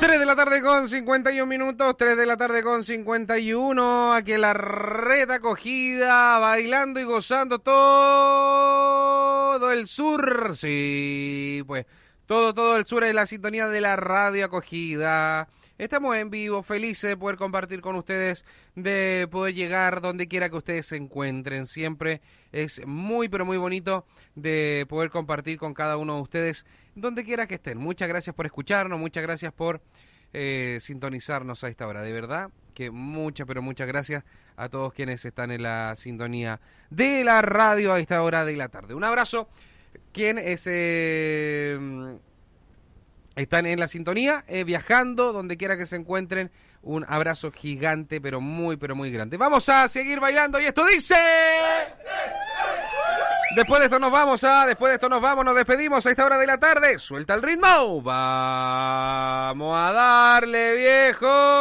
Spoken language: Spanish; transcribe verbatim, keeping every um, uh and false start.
tres de la tarde con cincuenta y un minutos, tres de la tarde con cincuenta y uno, aquí en la red acogida, bailando y gozando todo el sur, sí, pues, todo, todo el sur es la sintonía de la radio acogida. Estamos en vivo, felices de poder compartir con ustedes, de poder llegar donde quiera que ustedes se encuentren. Siempre es muy, pero muy bonito de poder compartir con cada uno de ustedes, donde quiera que estén. Muchas gracias por escucharnos, muchas gracias por eh, sintonizarnos a esta hora. De verdad que muchas, pero muchas gracias a todos quienes están en la sintonía de la radio a esta hora de la tarde. Un abrazo. ¿Quién es... Eh, Están en la sintonía, eh, viajando, donde quiera que se encuentren. Un abrazo gigante, pero muy, pero muy grande. Vamos a seguir bailando y esto dice... Después de esto nos vamos, a, después de esto nos vamos, nos despedimos a esta hora de la tarde. Suelta el ritmo. Vamos a darle, viejo.